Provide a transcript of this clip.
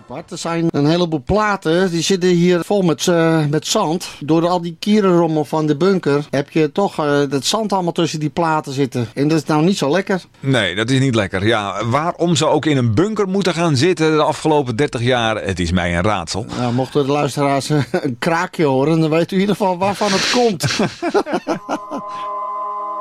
Bart. Er zijn een heleboel platen, die zitten hier vol met zand. Door al die kierenrommel van de bunker heb je toch het zand allemaal tussen die platen zitten. En dat is nou niet zo lekker. Nee, dat is niet lekker. Ja, waarom ze ook in een bunker moeten gaan zitten de afgelopen 30 jaar, het is mij een raadsel. Nou, mochten de luisteraars een kraakje horen, dan weet u in ieder geval waarvan het komt.